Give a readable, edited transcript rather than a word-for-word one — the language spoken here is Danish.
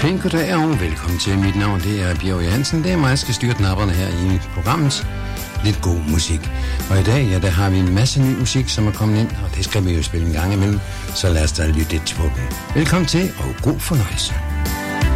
Pænt goddag og velkommen til. Mit navn det er Bjerg Johansen. Det er mig, der skal styre knapperne her i programmet. Lidt god musik. Og i dag, ja, der har vi en masse ny musik, som er kommet ind, og det skal vi jo spille en gang imellem. Så lad os da lytte lidt på den. Velkommen til, og god fornøjelse.